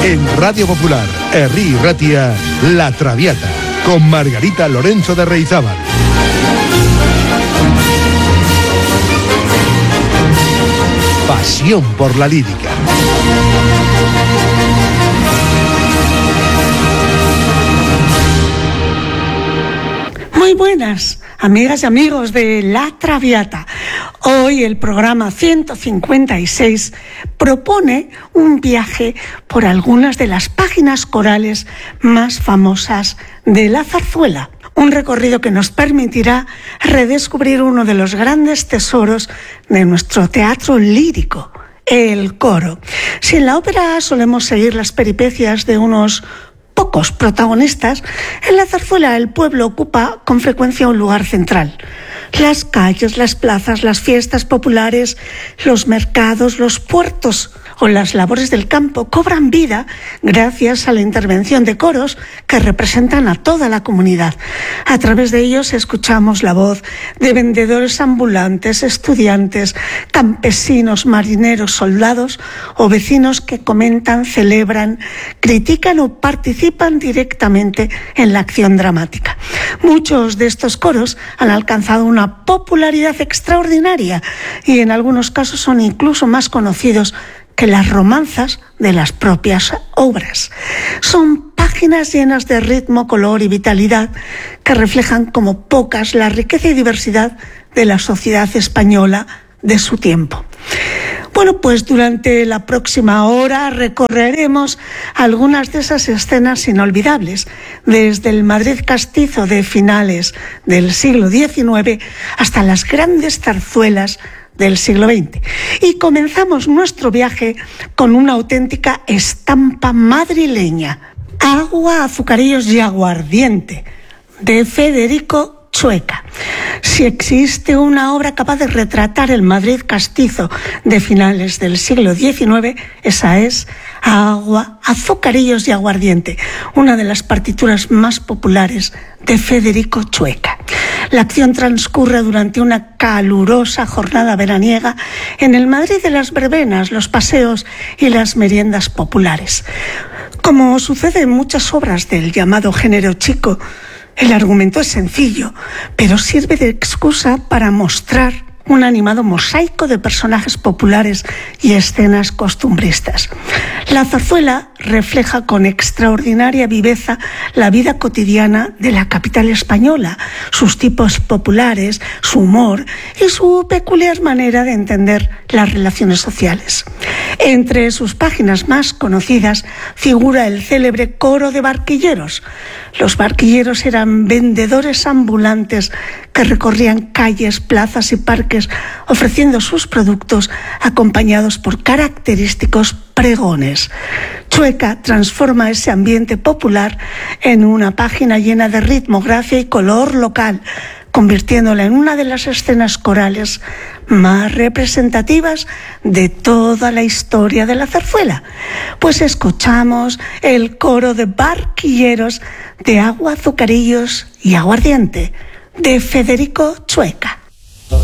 En Radio Popular, Herri Ratia, La Traviata, con Margarita Lorenzo de Reizábal. Pasión por la lírica. Muy buenas, amigas y amigos de La Traviata. Hoy el programa 156 propone un viaje por algunas de las páginas corales más famosas de la zarzuela. Un recorrido que nos permitirá redescubrir uno de los grandes tesoros de nuestro teatro lírico, el coro. Si en la ópera solemos seguir las peripecias de unos pocos protagonistas, en la zarzuela el pueblo ocupa con frecuencia un lugar central. Las calles, las plazas, las fiestas populares, los mercados, los puertos o las labores del campo cobran vida gracias a la intervención de coros que representan a toda la comunidad. A través de ellos escuchamos la voz de vendedores ambulantes, estudiantes, campesinos, marineros, soldados o vecinos que comentan, celebran, critican o participan directamente en la acción dramática. Muchos de estos coros han alcanzado una popularidad extraordinaria y en algunos casos son incluso más conocidos que las romanzas de las propias obras. Son páginas llenas de ritmo, color y vitalidad que reflejan como pocas la riqueza y diversidad de la sociedad española de su tiempo. Bueno, pues durante la próxima hora recorreremos algunas de esas escenas inolvidables, desde el Madrid castizo de finales del siglo XIX hasta las grandes zarzuelas del siglo XX. Y comenzamos nuestro viaje con una auténtica estampa madrileña, Agua, azucarillos y aguardiente, de Federico Chueca. Si existe una obra capaz de retratar el Madrid castizo de finales del siglo XIX, esa es Agua, azucarillos y aguardiente, una de las partituras más populares de Federico Chueca. La acción transcurre durante una calurosa jornada veraniega en el Madrid de las verbenas, los paseos y las meriendas populares. Como sucede en muchas obras del llamado género chico, el argumento es sencillo, pero sirve de excusa para mostrar un animado mosaico de personajes populares y escenas costumbristas. La zarzuela refleja con extraordinaria viveza la vida cotidiana de la capital española, sus tipos populares, su humor y su peculiar manera de entender las relaciones sociales. Entre sus páginas más conocidas figura el célebre coro de barquilleros. Los barquilleros eran vendedores ambulantes que recorrían calles, plazas y parques ofreciendo sus productos acompañados por característicos pregones. Chueca transforma ese ambiente popular en una página llena de ritmo, gracia y color local, convirtiéndola en una de las escenas corales más representativas de toda la historia de la zarzuela. Pues escuchamos el coro de barquilleros de Agua, azucarillos y aguardiente, de Federico Chueca.